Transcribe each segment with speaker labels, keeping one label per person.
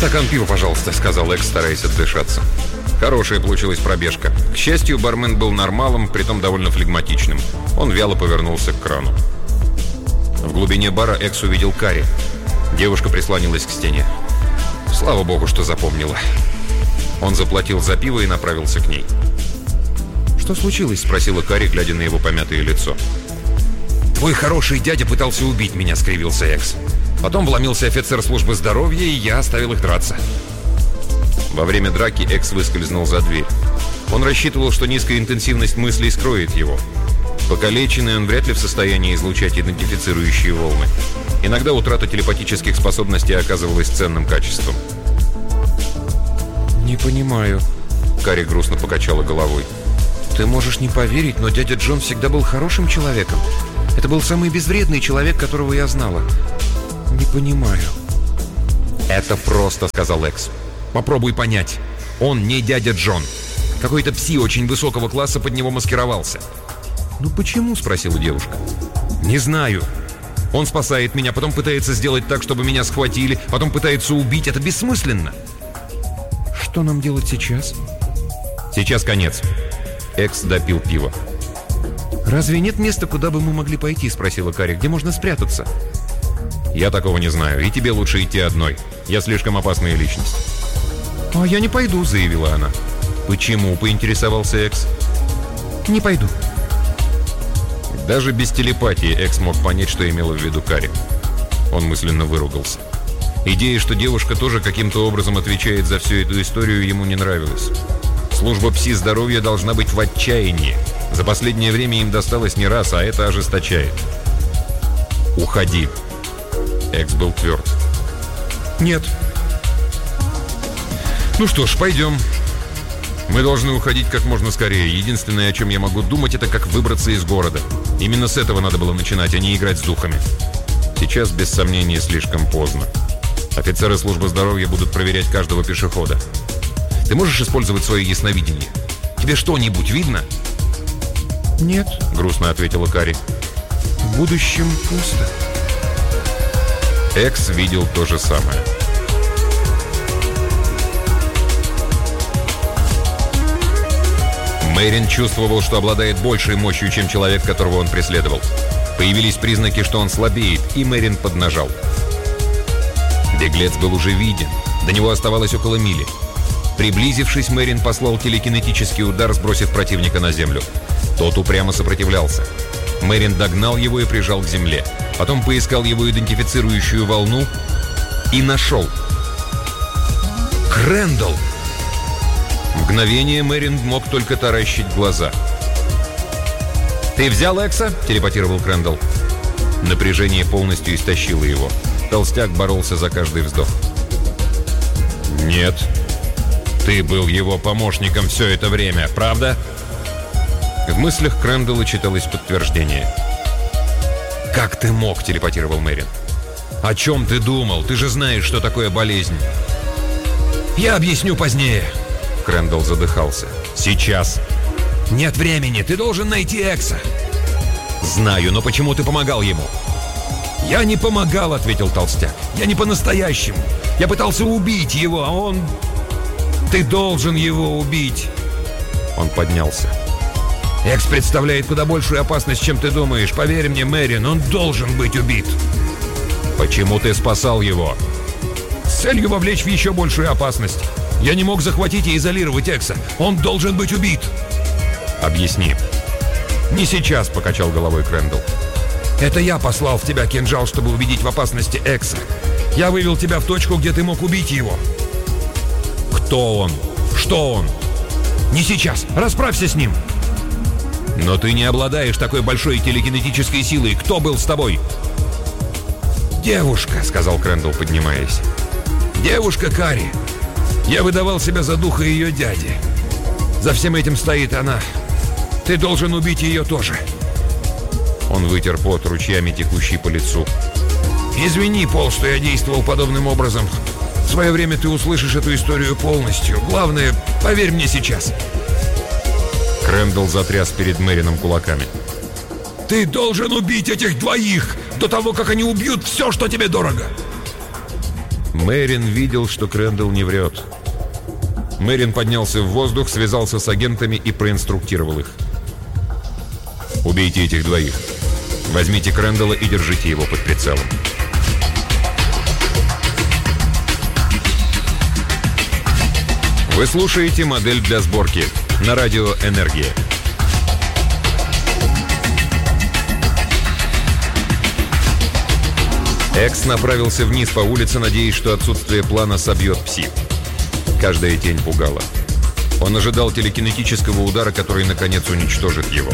Speaker 1: «Стакан пива, пожалуйста», — сказал Экс, стараясь отдышаться. Хорошая получилась пробежка. К счастью, бармен был нормалом, притом довольно флегматичным. Он вяло повернулся к крану. В глубине бара Экс увидел Кари. Девушка прислонилась к стене. Слава богу, что запомнила. Он заплатил за пиво и направился к ней. «Что случилось?» — спросила Кари, глядя на его помятое лицо. «Твой хороший дядя пытался убить меня», — скривился Экс. «Потом вломился офицер службы здоровья, и я оставил их драться». Во время драки Экс выскользнул за дверь. Он рассчитывал, что низкая интенсивность мыслей скроет его. Покалеченный, он вряд ли в состоянии излучать идентифицирующие волны. Иногда утрата телепатических способностей оказывалась ценным качеством. «Не понимаю», — Кари грустно покачала головой. «Ты можешь не поверить, но дядя Джон всегда был хорошим человеком. Это был самый безвредный человек, которого я знала. Не понимаю». «Это просто», — сказал Экс. «Попробуй понять. Он не дядя Джон. Какой-то пси очень высокого класса под него маскировался». «Ну почему?» — спросила девушка. «Не знаю. Он спасает меня, потом пытается сделать так, чтобы меня схватили, потом пытается убить. Это бессмысленно». «Что нам делать сейчас?» «Сейчас конец». Экс допил пиво. «Разве нет места, куда бы мы могли пойти?» — спросила Кари. «Где можно спрятаться?» «Я такого не знаю, и тебе лучше идти одной. Я слишком опасная личность». «А я не пойду», — заявила она. «Почему?» — поинтересовался Экс. «Не пойду». Даже без телепатии Экс мог понять, что имела в виду Кари. Он мысленно выругался. Идея, что девушка тоже каким-то образом отвечает за всю эту историю, ему не нравилась. Служба пси-здоровья должна быть в отчаянии. За последнее время им досталось не раз, а это ожесточает. «Уходи». Экс был тверд. «Нет». «Ну что ж, пойдем. Мы должны уходить как можно скорее. Единственное, о чем я могу думать, это как выбраться из города. Именно с этого надо было начинать, а не играть с духами. Сейчас, без сомнения, слишком поздно. Офицеры службы здоровья будут проверять каждого пешехода. Ты можешь использовать свое ясновидение? Тебе что-нибудь видно?» «Нет», — грустно ответила Кари. «В будущем пусто». Экс видел то же самое. Мэрин чувствовал, что обладает большей мощью, чем человек, которого он преследовал. Появились признаки, что он слабеет, и Мэрин поднажал. Беглец был уже виден. До него оставалось около мили. Приблизившись, Мэрин послал телекинетический удар, сбросив противника на землю. Тот упрямо сопротивлялся. Мэрин догнал его и прижал к земле. Потом поискал его идентифицирующую волну и нашел. Крэндалл! Мгновение Мэрин мог только таращить глаза. «Ты взял Экса?» – телепатировал Крэндалл. Напряжение полностью истощило его. Толстяк боролся за каждый вздох. «Нет. Ты был его помощником все это время, правда?» В мыслях Крэндалла читалось подтверждение. «Как ты мог?» – телепатировал Мэрин. «О чем ты думал? Ты же знаешь, что такое болезнь». «Я объясню позднее». Крэндалл задыхался. «Сейчас». «Нет времени. Ты должен найти Экса». «Знаю, но почему ты помогал ему?» «Я не помогал», — ответил толстяк. «Я не по-настоящему. Я пытался убить его, а он... Ты должен его убить». Он поднялся. «Экс представляет куда большую опасность, чем ты думаешь. Поверь мне, Мэрин, он должен быть убит». «Почему ты спасал его?» «С целью вовлечь в еще большую опасность. Я не мог захватить и изолировать Экса. Он должен быть убит». «Объясни». «Не сейчас», — покачал головой Крэндалл. «Это я послал в тебя кинжал, чтобы убедить в опасности Экса. Я вывел тебя в точку, где ты мог убить его». «Кто он? Что он?» «Не сейчас. Расправься с ним». «Но ты не обладаешь такой большой телекинетической силой. Кто был с тобой?» «Девушка», — сказал Крэндалл, поднимаясь. «Девушка Кари. Я выдавал себя за духа ее дяди. За всем этим стоит она. Ты должен убить ее тоже». Он вытер пот, ручьями текущий по лицу. «Извини, Пол, что я действовал подобным образом. В свое время ты услышишь эту историю полностью. Главное, поверь мне сейчас». Крэндалл затряс перед Мэрином кулаками. «Ты должен убить этих двоих до того, как они убьют все, что тебе дорого!» Мэрин видел, что Крэндалл не врет. Мэрин поднялся в воздух, связался с агентами и проинструктировал их. «Убейте этих двоих. Возьмите Крэндалла и держите его под прицелом». Вы слушаете «Модель для сборки» на радио «Энергия». Экс направился вниз по улице, надеясь, что отсутствие плана собьет Пси. Каждая тень пугала. Он ожидал телекинетического удара, который, наконец, уничтожит его.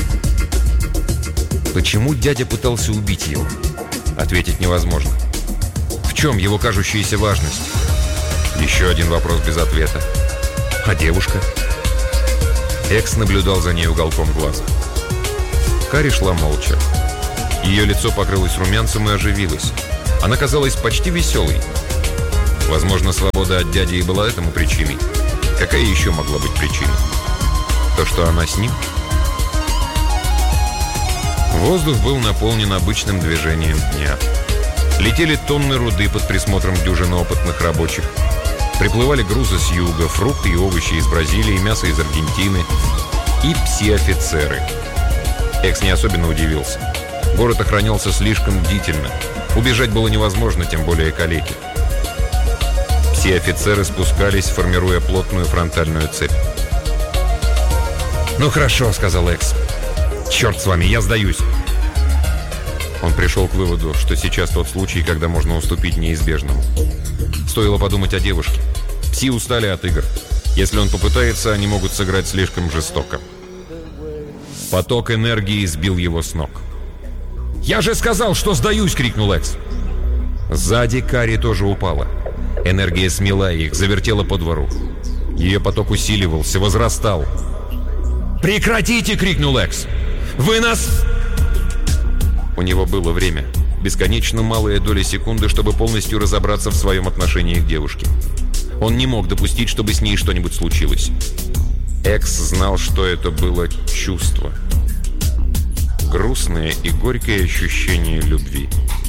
Speaker 1: Почему дядя пытался убить его? Ответить невозможно. В чем его кажущаяся важность? Еще один вопрос без ответа. А девушка? Экс наблюдал за ней уголком глаза. Кари шла молча. Ее лицо покрылось румянцем и оживилось. Она казалась почти веселой. Возможно, свобода от дяди и была этому причиной. Какая еще могла быть причиной? То, что она с ним? Воздух был наполнен обычным движением дня. Летели тонны руды под присмотром дюжины опытных рабочих. Приплывали грузы с юга, фрукты и овощи из Бразилии, мясо из Аргентины и пси-офицеры. Экс не особенно удивился. Город охранялся слишком бдительно. Убежать было невозможно, тем более калеки. Пси-офицеры спускались, формируя плотную фронтальную цепь. «Ну хорошо», — сказал Экс. «Черт с вами, я сдаюсь». Он пришел к выводу, что сейчас тот случай, когда можно уступить неизбежному. Стоило подумать о девушке. Пси устали от игр. Если он попытается, они могут сыграть слишком жестоко. Поток энергии сбил его с ног. «Я же сказал, что сдаюсь!» — крикнул Экс. Сзади Кари тоже упала. Энергия смела их, завертела по двору. Ее поток усиливался, возрастал. «Прекратите!» — крикнул Экс. «Вы нас...» У него было время. Бесконечно малая доля секунды, чтобы полностью разобраться в своем отношении к девушке. Он не мог допустить, чтобы с ней что-нибудь случилось. Экс знал, что это было чувство. Грустное и горькое ощущение любви.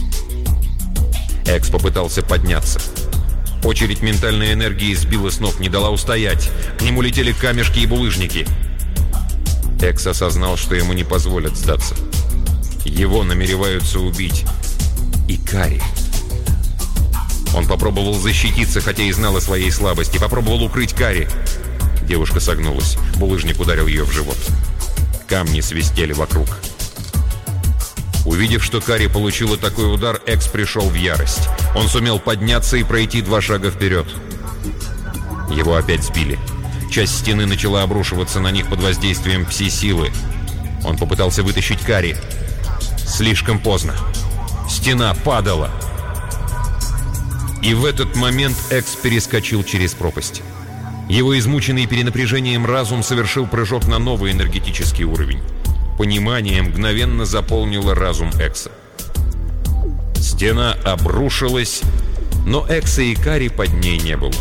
Speaker 1: Экс попытался подняться. Очередь ментальной энергии сбила с ног, не дала устоять. К нему летели камешки и булыжники. Экс осознал, что ему не позволят сдаться. Его намереваются убить. И Кари. Он попробовал защититься, хотя и знал о своей слабости. Попробовал укрыть Кари. Девушка согнулась. Булыжник ударил ее в живот. Камни свистели вокруг. Увидев, что Кари получила такой удар, Экс пришел в ярость. Он сумел подняться и пройти 2 шага вперед. Его опять сбили. Часть стены начала обрушиваться на них под воздействием пси-силы. Он попытался вытащить Кари. Слишком поздно. Стена падала. И в этот момент Экс перескочил через пропасть. Его измученный перенапряжением разум совершил прыжок на новый энергетический уровень. Понимание мгновенно заполнило разум Экса. Стена обрушилась, но Экса и Кари под ней не было.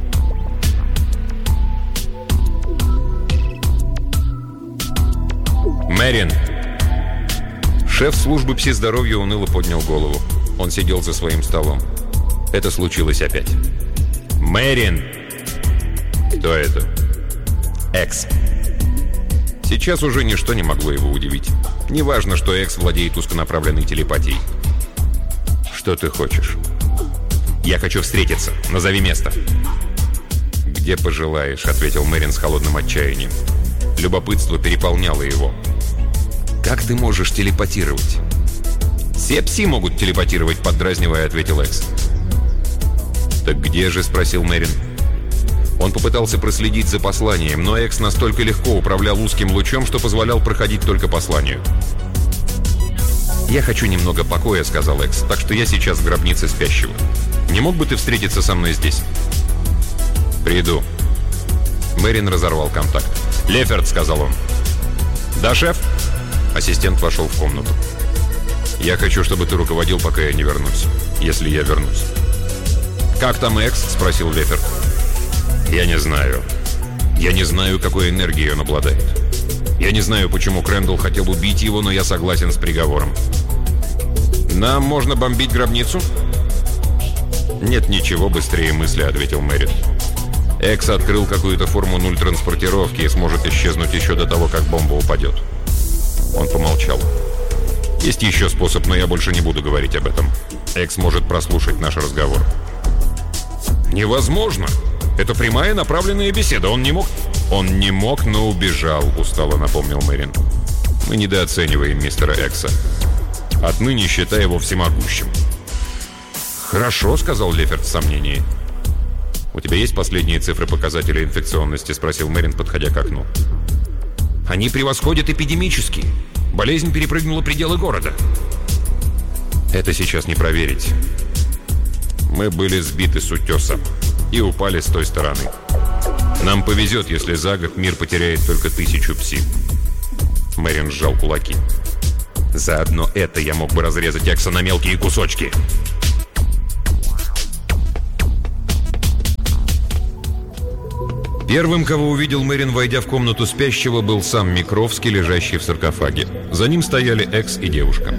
Speaker 1: «Мэрин!» Шеф службы пси-здоровья уныло поднял голову. Он сидел за своим столом. Это случилось опять. «Мэрин!» «Кто это?» «Экс». Сейчас уже ничто не могло его удивить. Неважно, что Экс владеет узконаправленной телепатией. «Что ты хочешь?» «Я хочу встретиться. Назови место». «Где пожелаешь», — ответил Мэрин с холодным отчаянием. Любопытство переполняло его. «Как ты можешь телепатировать?» «Все пси могут телепатировать», — поддразнивая, ответил Экс. «Так где же?» — спросил Мэрин. Он попытался проследить за посланием, но Экс настолько легко управлял узким лучом, что позволял проходить только посланию. «Я хочу немного покоя», — сказал Экс, — «так что я сейчас в гробнице спящего. Не мог бы ты встретиться со мной здесь?» «Приду». Мэрин разорвал контакт. «Леферт», — сказал он. «Да, шеф?» Ассистент вошел в комнату. «Я хочу, чтобы ты руководил, пока я не вернусь. Если я вернусь». «Как там Экс?» — спросил Леферт. «Я не знаю. Я не знаю, какой энергией он обладает. Я не знаю, почему Крэндалл хотел убить его, но я согласен с приговором». «Нам можно бомбить гробницу?» «Нет ничего быстрее мысли», — ответил Мэрин. «Экс открыл какую-то форму нуль-транспортировки и сможет исчезнуть еще до того, как бомба упадет». Он помолчал. «Есть еще способ, но я больше не буду говорить об этом. Экс может прослушать наш разговор». «Невозможно! Это прямая направленная беседа. Он не мог...» «Он не мог, но убежал», — устало напомнил Мэрин. «Мы недооцениваем мистера Экса. Отныне считай его всемогущим». «Хорошо», — сказал Леферт в сомнении. «У тебя есть последние цифры показателя инфекционности?» — спросил Мэрин, подходя к окну. «Они превосходят эпидемические. Болезнь перепрыгнула пределы города». «Это сейчас не проверить. Мы были сбиты с утеса и упали с той стороны. Нам повезет, если за год мир потеряет только 1000 пси». Мэрин сжал кулаки. «Заодно это я мог бы разрезать Экса на мелкие кусочки». Первым, кого увидел Мэрин, войдя в комнату спящего, был сам Микровский, лежащий в саркофаге. За ним стояли Экс и девушка.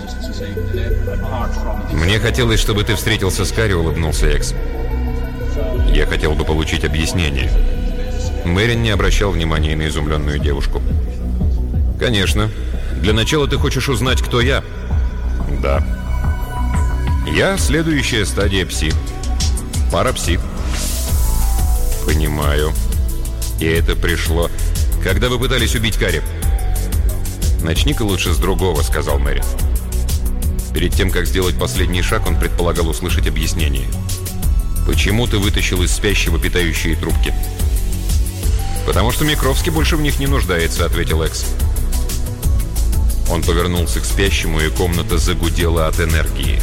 Speaker 1: «Мне хотелось, чтобы ты встретился с Кари», — улыбнулся Экс. «Я хотел бы получить объяснение». Мэрин не обращал внимания на изумленную девушку. «Конечно. Для начала ты хочешь узнать, кто я?» «Да». «Я — следующая стадия пси. Парапси». «Понимаю. И это пришло, когда вы пытались убить Кари». «Начни-ка лучше с другого», — сказал Мэрин. Перед тем, как сделать последний шаг, он предполагал услышать объяснение. «Почему ты вытащил из спящего питающие трубки?» «Потому что Микровский больше в них не нуждается», — ответил Экс. Он повернулся к спящему, и комната загудела от энергии.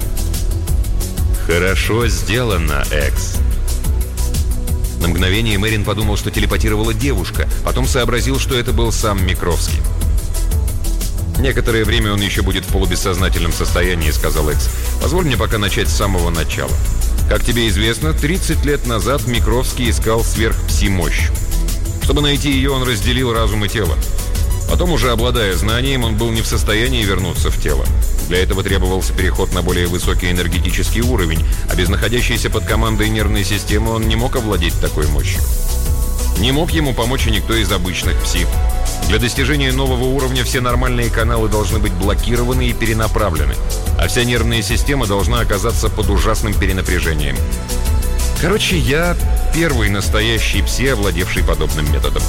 Speaker 1: «Хорошо сделано, Экс». На мгновение Мэрин подумал, что телепатировала девушка, потом сообразил, что это был сам Микровский. «Некоторое время он еще будет в полубессознательном состоянии», — сказал Экс. «Позволь мне пока начать с самого начала. Как тебе известно, 30 лет назад Микровский искал сверхпси-мощь. Чтобы найти ее, он разделил разум и тело. Потом, уже обладая знанием, он был не в состоянии вернуться в тело. Для этого требовался переход на более высокий энергетический уровень, а без находящейся под командой нервной системы он не мог овладеть такой мощью. Не мог ему помочь и никто из обычных пси. Для достижения нового уровня все нормальные каналы должны быть блокированы и перенаправлены, а вся нервная система должна оказаться под ужасным перенапряжением. Короче, я первый настоящий пси, овладевший подобным методом».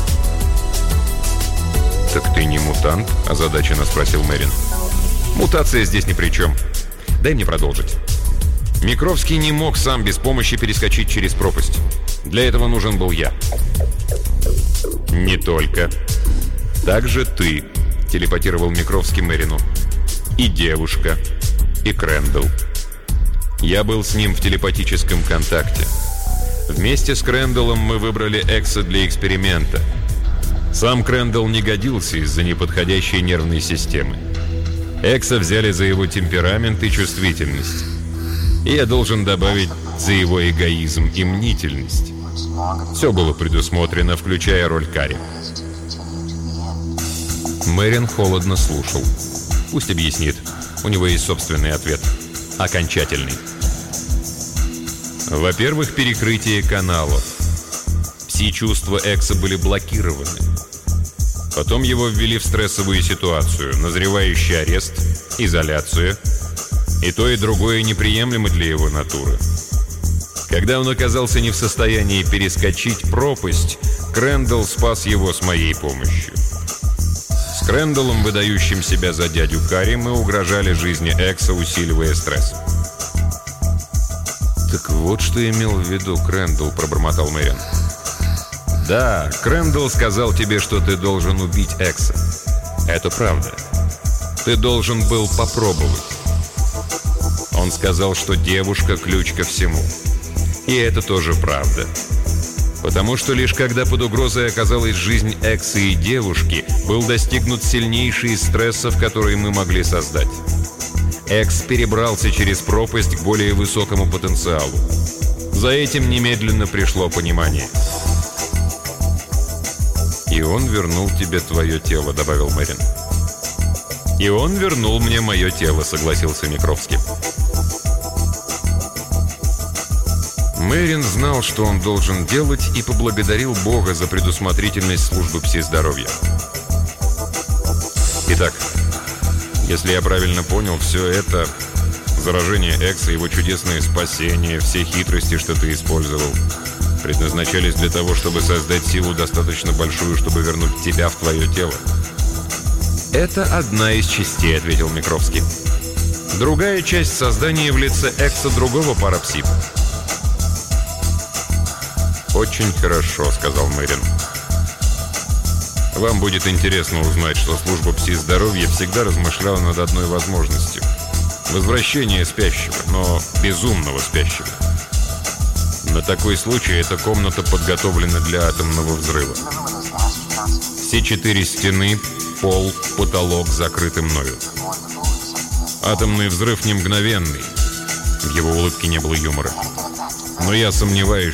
Speaker 1: «Так ты не мутант?» – озадаченно спросил Мэрин. «Мутация здесь ни при чем. Дай мне продолжить. Микровский не мог сам без помощи перескочить через пропасть. Для этого нужен был я». «Не только. Также ты», – телепатировал Микровский Мэрину. «И девушка, и Крэндалл. Я был с ним в телепатическом контакте. Вместе с Крэндаллом мы выбрали Экса для эксперимента. Сам Крэндалл не годился из-за неподходящей нервной системы. Экса взяли за его темперамент и чувствительность. И я должен добавить за его эгоизм и мнительность. Все было предусмотрено, включая роль Кари». Мэрин холодно слушал. Пусть объяснит. У него есть собственный ответ. Окончательный. Во-первых, перекрытие каналов. Пси-чувства Экса были блокированы. Потом его ввели в стрессовую ситуацию, назревающий арест, изоляцию. И то, и другое неприемлемо для его натуры. Когда он оказался не в состоянии перескочить пропасть, Крэндалл спас его с моей помощью. С Крэндаллом, выдающим себя за дядю Кари, мы угрожали жизни Экса, усиливая стресс. «Так вот что имел в виду Крэндалл», — пробормотал Мэрин. «Да, Крэндалл сказал тебе, что ты должен убить Экса. Это правда. Ты должен был попробовать. Он сказал, что девушка — ключ ко всему. И это тоже правда. Потому что лишь когда под угрозой оказалась жизнь Экса и девушки, был достигнут сильнейший из стрессов, которые мы могли создать. Экс перебрался через пропасть к более высокому потенциалу. За этим немедленно пришло понимание». «И он вернул тебе твое тело», — добавил Мэрин. «И он вернул мне мое тело», — согласился Микровский. Мэрин знал, что он должен делать, и поблагодарил Бога за предусмотрительность службы пси-здоровья. Итак, если я правильно понял, все это, заражение Экса, его чудесное спасение, все хитрости, что ты использовал, предназначались для того, чтобы создать силу достаточно большую, чтобы вернуть тебя в твое тело. «Это одна из частей», — ответил Микровский. «Другая часть — создания в лице Экса другого парапсипа». «Очень хорошо», — сказал Мэрин. «Вам будет интересно узнать, что служба пси-здоровья всегда размышляла над одной возможностью. Возвращение спящего, но безумного спящего. На такой случай эта комната подготовлена для атомного взрыва. Все 4 стены, пол, потолок закрыты мною. Атомный взрыв не мгновенный». В его улыбке не было юмора. «Но я сомневаюсь,